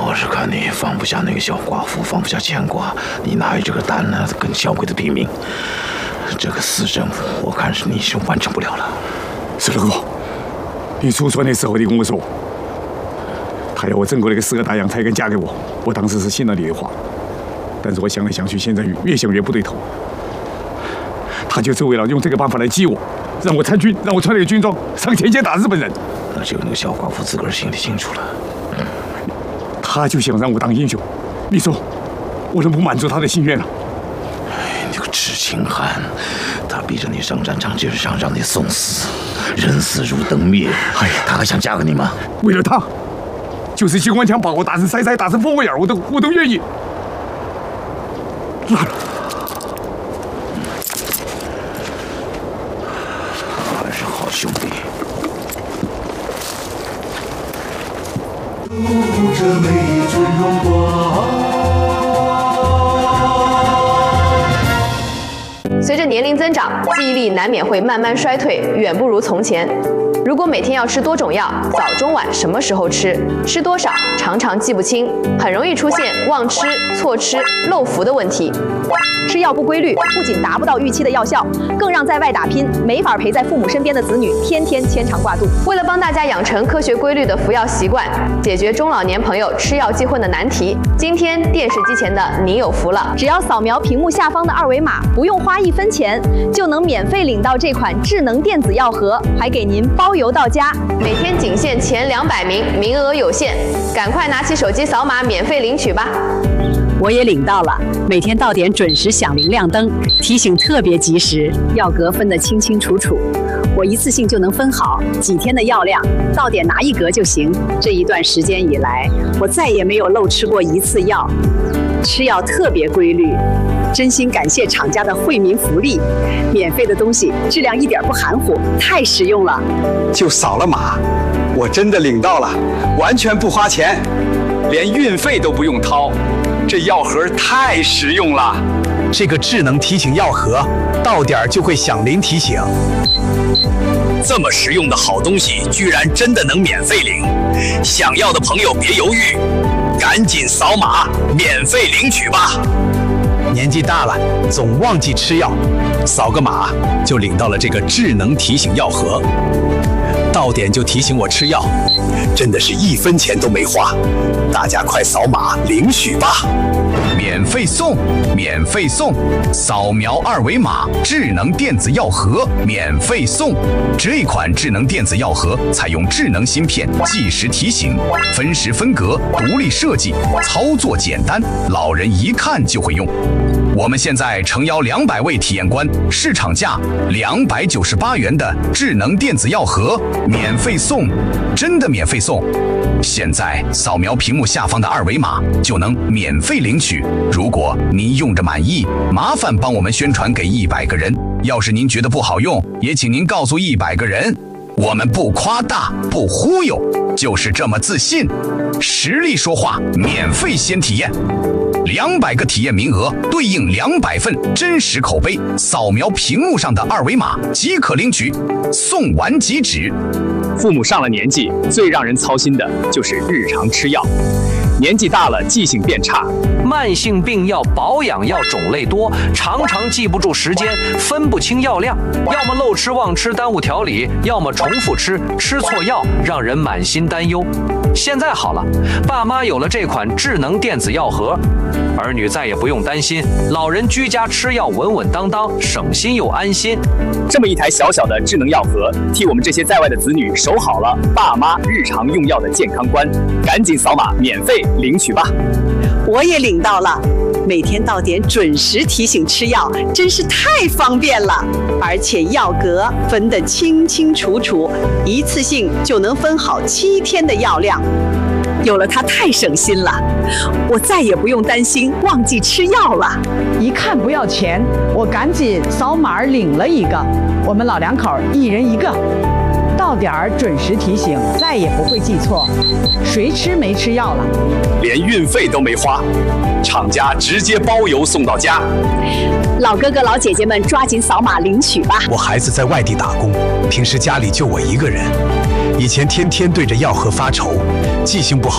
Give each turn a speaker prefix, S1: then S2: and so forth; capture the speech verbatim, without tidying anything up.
S1: 我是看你放不下那个小寡妇，放不下牵挂，你哪有这个胆呢？跟小鬼子拼命？这个私生，我看是你是完成不了了。
S2: 石头哥，你出村的时候你跟我说，他要我整个那个十个大洋才肯嫁给我，我当时是信了你的话。但是我想来想去，现在越想越不对头。他就是为了用这个办法来激我，让我参军，让我穿那个军装上前线打日本人。
S1: 那只有那个小寡妇自个儿心里清楚了。嗯，
S2: 他就想让我当英雄，你说我能不满足他的心愿了？
S1: 哎，你个痴情汉，他逼着你上战场，就是想让你送死，人死如灯灭。哎呀，他还想嫁给你吗？
S2: 为了他，就是机关枪把我打成筛筛，打成蜂窝眼，我都我都愿意。拉了。
S1: 还是好兄弟。
S3: 这美丽尊荣光。
S4: 随着年龄增长，记忆力难免会慢慢衰退，远不如从前。如果每天要吃多种药，早中晚什么时候吃，吃多少，常常记不清，很容易出现忘吃、错吃、漏服的问题。
S5: 吃药不规律，不仅达不到预期的药效，更让在外打拼、没法陪在父母身边的子女天天牵肠挂肚。
S4: 为了帮大家养成科学规律的服药习惯，解决中老年朋友吃药记混的难题，今天电视机前的您有福了！
S5: 只要扫描屏幕下方的二维码，不用花一分钱，就能免费领到这款智能电子药盒，还给您包邮到家。
S4: 每天仅限前两百名，名额有限，赶快拿起手机扫码免费领取吧！
S6: 我也领到了，每天到点准时响铃亮灯，提醒特别及时，药格分得清清楚楚，我一次性就能分好几天的药量，到点拿一格就行。这一段时间以来，我再也没有漏吃过一次药，吃药特别规律。真心感谢厂家的惠民福利，免费的东西质量一点不含糊，太实用了。
S7: 就扫了码，我真的领到了，完全不花钱，连运费都不用掏。这药盒太实用了，
S8: 这个智能提醒药盒，到点就会响铃提醒。
S9: 这么实用的好东西，居然真的能免费领！想要的朋友别犹豫，赶紧扫码免费领取吧！
S8: 年纪大了，总忘记吃药，扫个码就领到了这个智能提醒药盒，到点就提醒我吃药，真的是一分钱都没花。大家快扫码领取吧！
S9: 免费送，免费送！扫描二维码，智能电子药盒免费送。这款智能电子药盒采用智能芯片，计时提醒，分时分格，独立设计，操作简单，老人一看就会用。我们现在诚邀两百位体验官，市场价两百九十八元的智能电子药盒免费送，真的免费送！现在扫描屏幕下方的二维码就能免费领取。如果您用着满意，麻烦帮我们宣传给一百个人。要是您觉得不好用，也请您告诉一百个人。我们不夸大，不忽悠，就是这么自信。实力说话，免费先体验。两百个体验名额对应两百份真实口碑，扫描屏幕上的二维码即可领取，送完即止。
S10: 父母上了年纪，最让人操心的就是日常吃药。年纪大了，记性变差，
S11: 慢性病药、保养药种类多，常常记不住时间，分不清药量，要么漏吃忘吃耽误调理，要么重复吃，吃错药，让人满心担忧。现在好了，爸妈有了这款智能电子药盒，儿女再也不用担心，老人居家吃药稳稳当当，省心又安心。
S10: 这么一台小小的智能药盒，替我们这些在外的子女守好了爸妈日常用药的健康关。赶紧扫码免费领取吧！
S6: 我也领到了，每天到点准时提醒吃药，真是太方便了。而且药格分得清清楚楚，一次性就能分好七天的药量。有了它太省心了，我再也不用担心忘记吃药了。
S12: 一看不要钱，我赶紧扫码领了一个，我们老两口一人一个。到点儿准时提醒，再也不会记错。谁吃没吃药了？
S10: 连运费都没花，厂家直接包邮送到家。
S6: 老哥哥老姐姐们，抓紧扫码领取吧！
S8: 我孩子在外地打工，平时家里就我一个人，以前天天对着药盒发愁，记性不好。